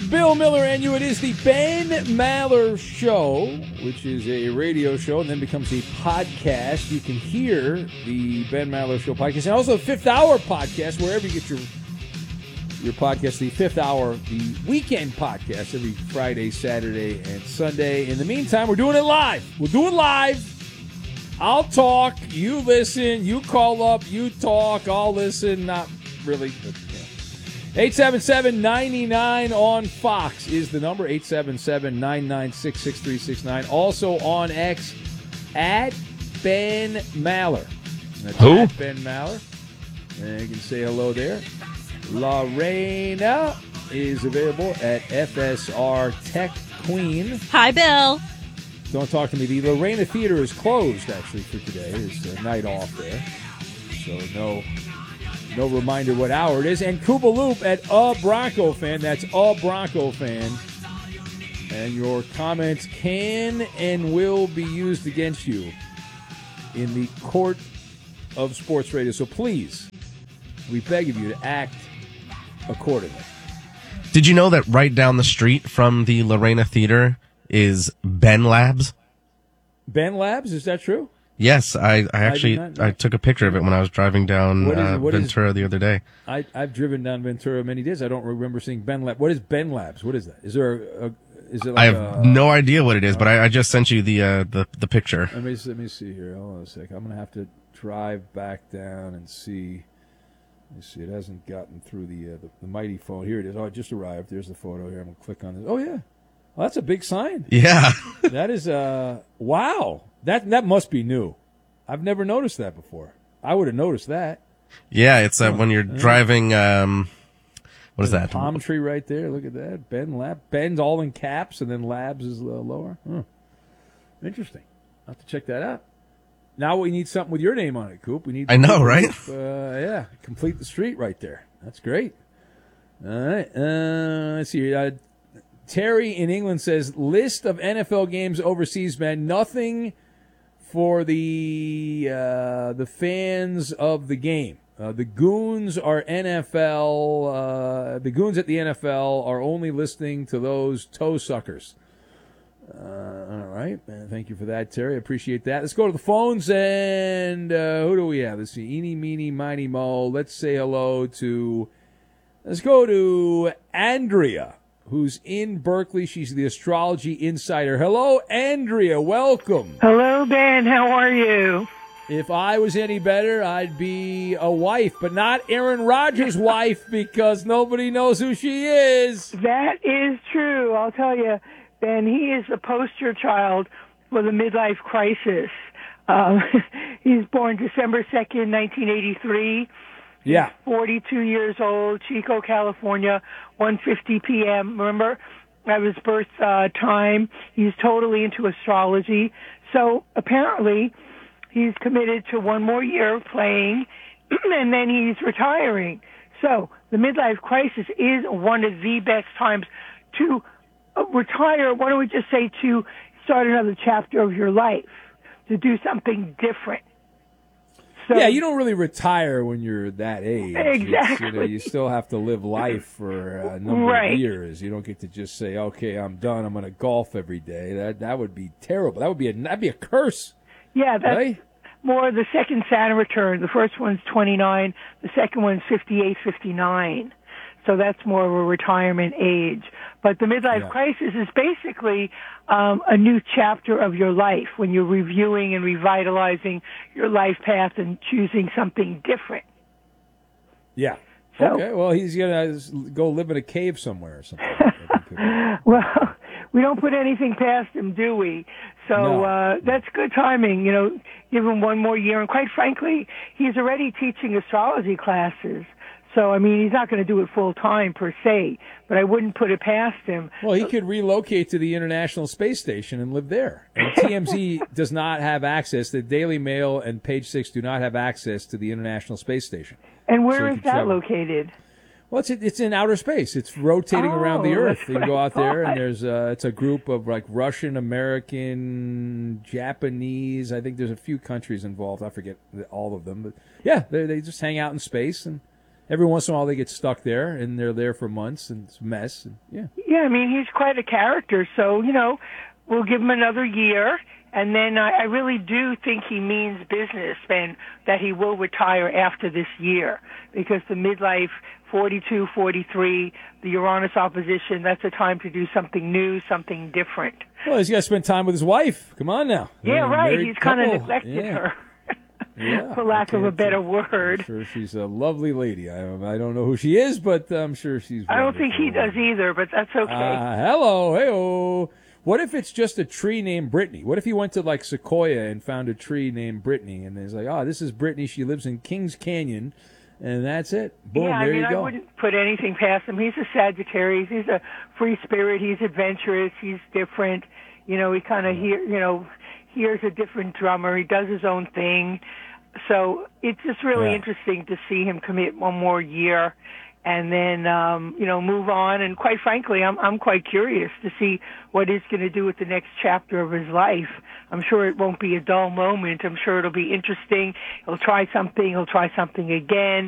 Bill Miller and you. It is the Ben Maller Show, which is a radio show and then becomes a podcast. You can hear the Ben Maller Show podcast and also the Fifth Hour podcast, wherever you get your podcast, the Fifth Hour, the weekend podcast, every Friday, Saturday, and Sunday. In the meantime, we're doing it live. We'll do it live. I'll talk, you listen, you call up, you talk, I'll listen. Not really, but yeah. 877-99 on Fox is the number, 877-996-6369. Also on X, at Ben Maller. That's who? At Ben Maller. And you can say hello there. Lorena is available at FSR Tech Queen. Hi, Bill. Don't talk to me. The Lorena Theater is closed, actually, for today. It's a night off there. So no reminder what hour it is. And Koopa Loop at A Bronco Fan. That's A Bronco Fan. And your comments can and will be used against you in the court of sports radio. So please, we beg of you to act accordingly. Did you know that right down the street from the Lorena Theater is Ben Labs? Ben Labs, is that true? Yes, I took a picture of it when I was driving down Ventura the other day. I've driven down Ventura many days. I don't remember seeing Ben Labs. What is Ben Labs? What is that? Is there is it like I have no idea what it is, but I just sent you the picture. Let me see here. Hold on a sec. I'm gonna have to drive back down and see. Let me see. It hasn't gotten through the mighty phone. Here it is. Oh, it just arrived. There's the photo here. I'm gonna click on this. Oh yeah. Well, that's a big sign. Yeah. That is wow. That must be new. I've never noticed that before. I would have noticed that. Yeah, it's when you're driving. What is that? Palm tree right there. Look at that. Ben Lab. Ben's all in caps, and then Labs is lower. Interesting. I'll have to check that out. Now we need something with your name on it, Coop. We need. I know, right? Yeah, complete the street right there. That's great. All right. Let's see. Terry in England says, list of NFL games overseas, man. Nothing for the fans of the game. The goons are NFL. The goons at the NFL are only listening to those toe suckers. All right. Thank you for that, Terry. I appreciate that. Let's go to the phones, and who do we have? Let's see. Eeny, meeny, miny, mo. Let's go to Andrea, who's in Berkeley. She's the astrology insider. Hello, Andrea. Welcome. Hello, Ben. How are you? If I was any better, I'd be a wife, but not Aaron Rodgers' wife, because nobody knows who she is. That is true. I'll tell you, Ben, he is the poster child for the midlife crisis. He's born December 2nd, 1983. Yeah. 42 years old, Chico, California, 1:50 p.m. Remember, that was birth time. He's totally into astrology. So apparently he's committed to one more year of playing, and then he's retiring. So the midlife crisis is one of the best times to retire. Why don't we just say to start another chapter of your life, to do something different. So, yeah, you don't really retire when you're that age. Exactly. You still have to live life for a number of years. You don't get to just say, "Okay, I'm done. I'm going to golf every day." That would be terrible. That'd be a curse. Yeah, that's right? more the second Saturn return. The first one's 29. The second one's 58, 59. So that's more of a retirement age. But the midlife crisis is basically a new chapter of your life when you're reviewing and revitalizing your life path and choosing something different. Yeah. So, okay. Well, he's going to go live in a cave somewhere or something. Well, we don't put anything past him, do we? So that's good timing, give him one more year. And quite frankly, he's already teaching astrology classes. So, I mean, he's not going to do it full time per se, but I wouldn't put it past him. Well, he could relocate to the International Space Station and live there. And TMZ does not have access. The Daily Mail and Page Six do not have access to the International Space Station. And where is that located? Well, it's in outer space. It's rotating around the Earth. You can go out there, and there's it's a group of like Russian, American, Japanese. I think there's a few countries involved. I forget all of them, but yeah, they just hang out in space and every once in a while they get stuck there, and they're there for months, and it's a mess. And, yeah. Yeah, I mean, he's quite a character, so, we'll give him another year, and then I really do think he means business and that he will retire after this year, because the midlife, 42, 43, the Uranus opposition, that's a time to do something new, something different. Well, he's got to spend time with his wife. Come on now. Yeah, right. He's kind of couple. neglected her. Yeah, for lack of a better word. I'm sure she's a lovely lady. I don't know who she is, but I'm sure she's wonderful. I don't think he does either, but that's okay. Hello, hey-oh. What if it's just a tree named Brittany? What if he went to, like, Sequoia and found a tree named Brittany, and he's like, this is Brittany. She lives in Kings Canyon, and that's it. Boom, there you go. I wouldn't put anything past him. He's a Sagittarius. He's a free spirit. He's adventurous. He's different. He kind of hears a different drummer. He does his own thing. So it's just really interesting to see him commit one more year and then, move on. And quite frankly, I'm quite curious to see what he's going to do with the next chapter of his life. I'm sure it won't be a dull moment. I'm sure it'll be interesting. He'll try something again.